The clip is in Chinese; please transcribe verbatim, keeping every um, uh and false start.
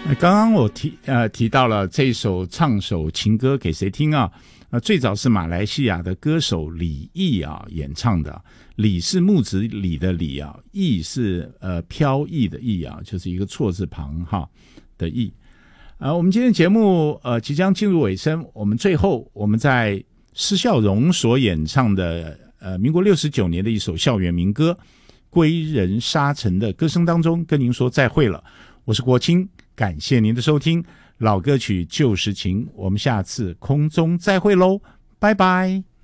刚刚我提呃提到了这首唱首情歌给谁听啊？呃，最早是马来西亚的歌手李毅啊演唱的。李是木子李的李啊，毅是呃飘逸的逸啊，就是一个错字旁哈的逸。呃，我们今天节目呃即将进入尾声，我们最后我们在施孝荣所演唱的呃民国六十九年的一首校园民歌《归人沙尘》的歌声当中，跟您说再会了。我是国清。感谢您的收听，老歌曲旧时情，我们下次空中再会喽，拜拜。